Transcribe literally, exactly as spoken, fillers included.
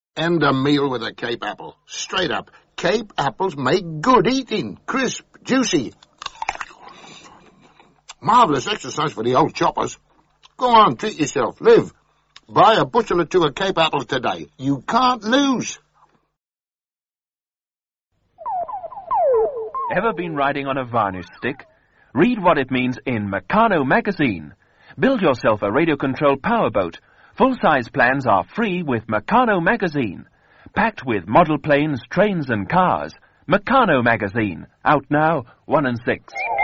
End a meal with a Cape apple. Straight up. Cape apples make good eating. Crisp, juicy. Marvellous exercise for the old choppers. Go on, treat yourself. Live. Buy a bushel or two of Cape apples today. You can't lose. Ever been riding on a varnish stick? Read what it means in Meccano magazine. Build yourself a radio-controlled powerboat. Full-size plans are free with Meccano magazine. Packed with model planes, trains and cars. Meccano magazine. Out now, one and six.